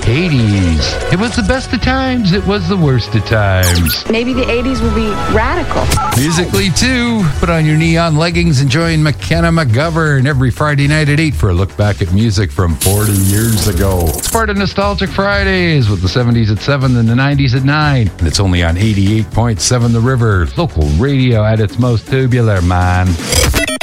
80s. It was the best of times. It was the worst of times. Maybe the 80s will be radical. Musically, too. Put on your neon leggings and join McKenna McGovern every Friday night at 8 for a look back at music from 40 years ago. It's part of Nostalgic Fridays with the 70s at 7 and the 90s at 9. And it's only on 88.7 The River. Local radio at its most tubular, man.